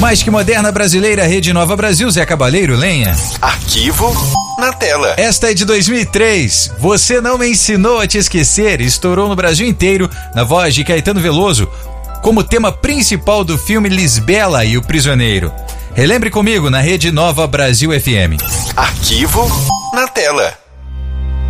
mais que moderna brasileira, Rede Nova Brasil, Zé Cabaleiro, lenha. Arquivo na tela. Esta é de 2003. Você Não Me Ensinou a Te Esquecer estourou no Brasil inteiro na voz de Caetano Veloso como tema principal do filme Lisbela e o Prisioneiro. Relembre comigo na Rede Nova Brasil FM. Arquivo na tela.